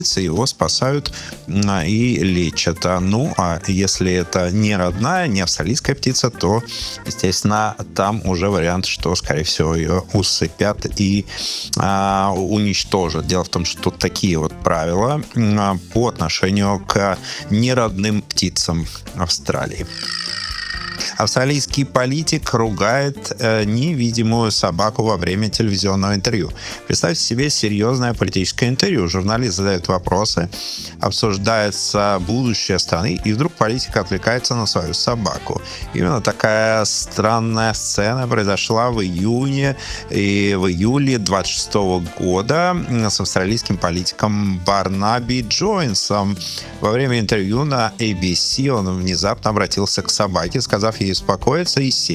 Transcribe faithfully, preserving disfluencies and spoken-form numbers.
его спасают м, и лечат. А, Ну, а если это не родная, не австралийская птица, то, естественно, там уже вариант, что, скорее всего, ее усыпят и а, уничтожат. Дело в том, что тут такие вот правила м, по отношению к неродным птицам Австралии. Австралийский политик ругает э, невидимую собаку во время телевизионного интервью. Представьте себе серьезное политическое интервью. Журналист задает вопросы, обсуждается будущее страны, и вдруг политик отвлекается на свою собаку. Именно такая странная сцена произошла в июне и в июле двадцать шестого года с австралийским политиком Барнаби Джойнсом. Во время интервью на эй би си он внезапно обратился к собаке, сказав ей успокоиться и сесть.